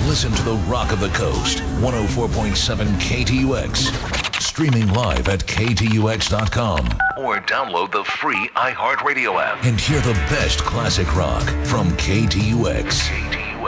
Listen to the Rock of the Coast, 104.7 KTUX. Streaming live at ktux.com. Or download the free iHeartRadio app and hear the best classic rock from KTUX.